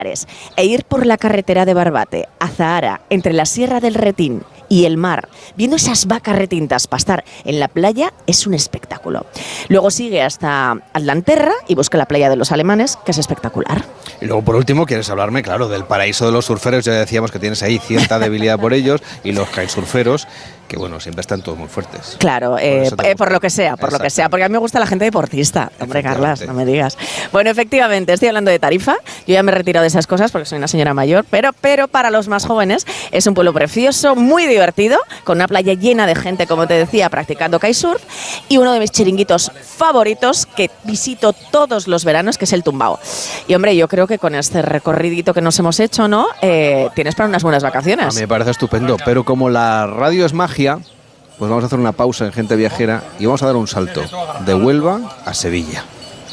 e ir por la carretera de Barbate a Zahara, entre la Sierra del Retín y el mar, viendo esas vacas retintas pastar en la playa, es un espectáculo. Luego sigue hasta Atlanterra y busca la playa de los Alemanes, que es espectacular. Y luego, por último, quieres hablarme, claro, del paraíso de los surferos. Ya decíamos que tienes ahí cierta debilidad por ellos, y los kitesurferos, que bueno, siempre están todos muy fuertes. Claro, por lo que sea, porque a mí me gusta la gente deportista. Hombre, Carlas, no me digas. Bueno, efectivamente, estoy hablando de Tarifa. Yo ya me he retirado de esas cosas porque soy una señora mayor, pero para los más jóvenes es un pueblo precioso, muy divertido, con una playa llena de gente, como te decía, practicando kitesurf, y uno de mis chiringuitos favoritos que visito todos los veranos, que es el Tumbao. Y hombre, yo creo que con este recorridito que nos hemos hecho, ¿no? Tienes para unas buenas vacaciones. A mí me parece estupendo, pero como la radio es magia, pues vamos a hacer una pausa en Gente Viajera y vamos a dar un salto de Huelva a Sevilla.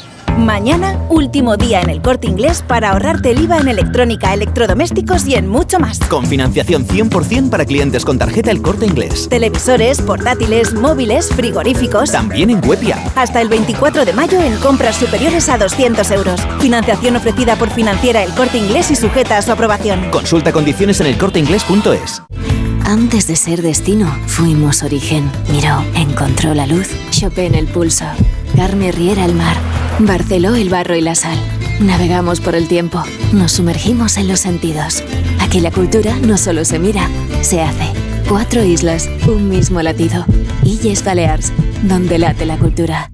Mañana, último día en El Corte Inglés para ahorrarte el IVA en electrónica, electrodomésticos y en mucho más. Con financiación 100% para clientes con tarjeta El Corte Inglés. Televisores, portátiles, móviles, frigoríficos. También en web y app. Hasta el 24 de mayo en compras superiores a 200 euros. Financiación ofrecida por Financiera El Corte Inglés y sujeta a su aprobación. Consulta condiciones en elcorteinglés.es. Antes de ser destino, fuimos origen. Miró, encontró la luz, Chopin el pulso, Carme Riera el mar, Barceló el barro y la sal. Navegamos por el tiempo, nos sumergimos en los sentidos. Aquí la cultura no solo se mira, se hace. 4 islas, un mismo latido. Illes Balears, donde late la cultura.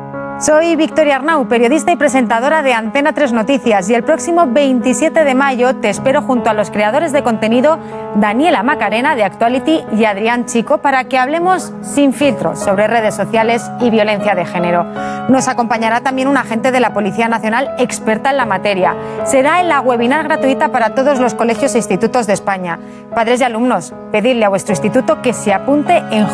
Soy Victoria Arnau, periodista y presentadora de Antena 3 Noticias, y el próximo 27 de mayo te espero junto a los creadores de contenido Daniela Macarena de Actuality y Adrián Chico para que hablemos sin filtros sobre redes sociales y violencia de género. Nos acompañará también un agente de la Policía Nacional experta en la materia. Será en la webinar gratuita para todos los colegios e institutos de España. Padres y alumnos, pedidle a vuestro instituto que se apunte en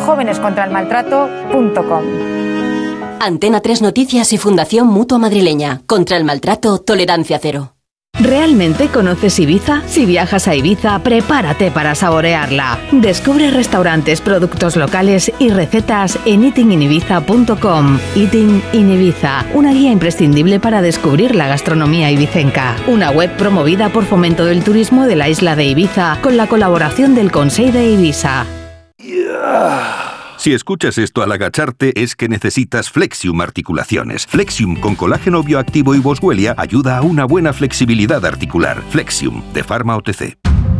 jovenescontraelmaltrato.com. Antena 3 Noticias y Fundación Mutua Madrileña. Contra el maltrato, tolerancia cero. ¿Realmente conoces Ibiza? Si viajas a Ibiza, prepárate para saborearla. Descubre restaurantes, productos locales y recetas en eatinginIbiza.com. Eating in Ibiza, una guía imprescindible para descubrir la gastronomía ibicenca. Una web promovida por Fomento del Turismo de la isla de Ibiza con la colaboración del Consell de Ibiza. Si escuchas esto al agacharte es que necesitas Flexium Articulaciones. Flexium con colágeno bioactivo y boswellia ayuda a una buena flexibilidad articular. Flexium, de Pharma OTC.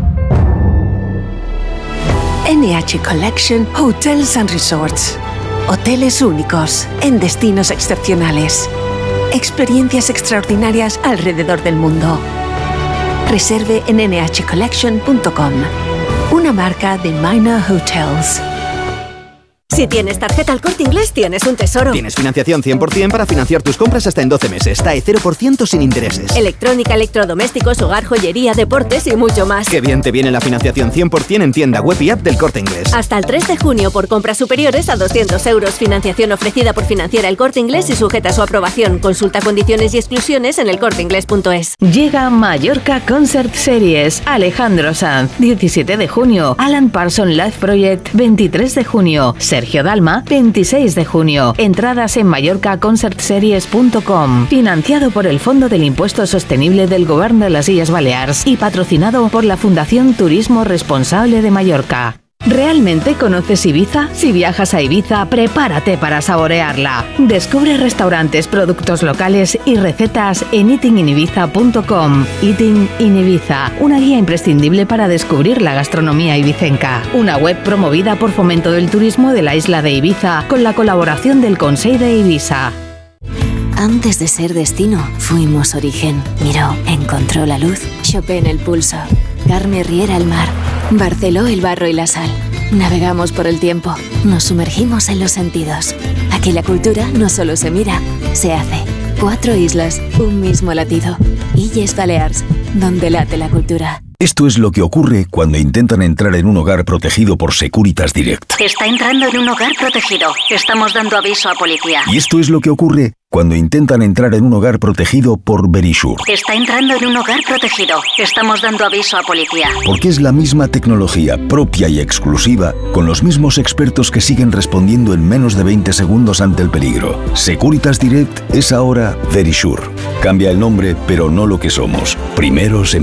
NH Collection Hotels and Resorts. Hoteles únicos, en destinos excepcionales. Experiencias extraordinarias alrededor del mundo. Reserve en nhcollection.com. Una marca de Minor Hotels. Si tienes tarjeta El Corte Inglés, tienes un tesoro. Tienes financiación 100% para financiar tus compras hasta en 12 meses. TAE 0% sin intereses. Electrónica, electrodomésticos, hogar, joyería, deportes y mucho más. Qué bien te viene la financiación 100% en tienda web y app del Corte Inglés. Hasta el 3 de junio por compras superiores a 200 euros. Financiación ofrecida por Financiera El Corte Inglés y sujeta a su aprobación. Consulta condiciones y exclusiones en elcorteinglés.es. Llega Mallorca Concert Series. Alejandro Sanz, 17 de junio. Alan Parsons Live Project, 23 de junio. Sergio Dalma, 26 de junio. Entradas en mallorcaconcertseries.com. Financiado por el Fondo del Impuesto Sostenible del Gobierno de las Illes Balears y patrocinado por la Fundación Turismo Responsable de Mallorca. ¿Realmente conoces Ibiza? Si viajas a Ibiza, prepárate para saborearla. Descubre restaurantes, productos locales y recetas en eatinginIbiza.com. Eating in Ibiza, una guía imprescindible para descubrir la gastronomía ibicenca. Una web promovida por Fomento del Turismo de la isla de Ibiza con la colaboración del Consell de Ibiza. Antes de ser destino, fuimos origen. Miró, encontró la luz, Chopin el pulso, Carme Riera el mar, Barceló el barro y la sal. Navegamos por el tiempo, nos sumergimos en los sentidos. Aquí la cultura no solo se mira, se hace. 4 islas, un mismo latido. Illes Balears, donde late la cultura. Esto es lo que ocurre cuando intentan entrar en un hogar protegido por Securitas Direct. Está entrando en un hogar protegido. Estamos dando aviso a policía. Y esto es lo que ocurre cuando intentan entrar en un hogar protegido por Verisure. Está entrando en un hogar protegido. Estamos dando aviso a policía. Porque es la misma tecnología propia y exclusiva, con los mismos expertos que siguen respondiendo en menos de 20 segundos ante el peligro. Securitas Direct es ahora Verisure. Cambia el nombre, pero no lo que somos. Primeros en